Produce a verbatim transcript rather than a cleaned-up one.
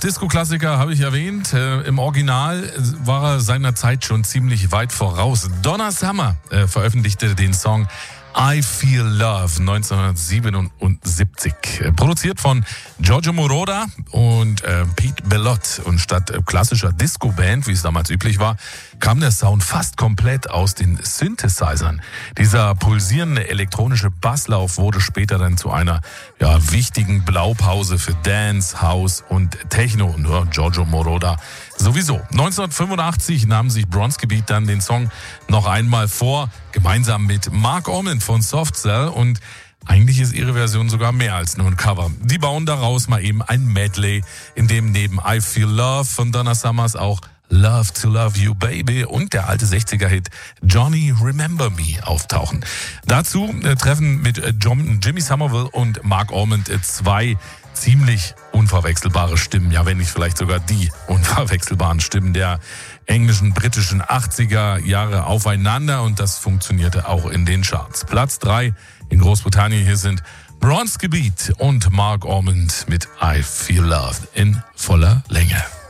Disco-Klassiker habe ich erwähnt. Äh, Im Original war er seiner Zeit schon ziemlich weit voraus. Donna Summer äh, veröffentlichte den Song I Feel Love neunzehnhundertsiebenundsiebzig. Äh, produziert von Giorgio Moroder und äh, Pete Bellotte. Und statt äh, klassischer Disco-Band, wie es damals üblich war, kam der Sound fast komplett aus den Synthesizern. Dieser pulsierende elektronische Basslauf wurde später dann zu einer ja, wichtigen Blaupause für Dance, House und Techno. Nur Giorgio Moroder sowieso. neunzehnhundertfünfundachtzig nahm sich Bronski Beat dann den Song noch einmal vor, gemeinsam mit Mark Ormond von Soft Cell, und eigentlich ist ihre Version sogar mehr als nur ein Cover. Die bauen daraus mal eben ein Medley, in dem neben I Feel Love von Donna Summers auch Love to Love You Baby und der alte sechziger-Hit Johnny Remember Me auftauchen. Dazu äh, treffen mit äh, John, Jimmy Somerville und Mark Ormond äh, zwei ziemlich unverwechselbare Stimmen, ja wenn nicht vielleicht sogar die unverwechselbaren Stimmen der englischen, britischen achtziger Jahre aufeinander, und das funktionierte auch in den Charts. Platz drei in Großbritannien, hier sind Bronski Beat und Mark Ormond mit I Feel Love in voller Länge.